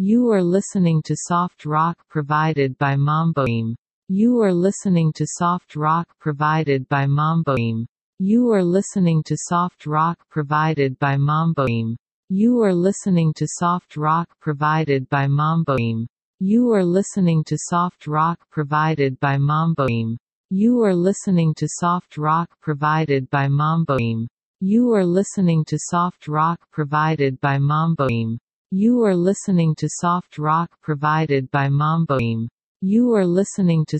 You are listening to soft rock provided by Mamboim. You are listening to soft rock provided by Mamboim. You are listening to soft rock provided by Mamboim. You are listening to soft rock provided by Mamboim. You are listening to soft rock provided by Mamboim. You are listening to soft rock provided by Mamboim. You are listening to soft rock provided by Mamboim. You are listening to soft rock provided by Mamboim. You are listening to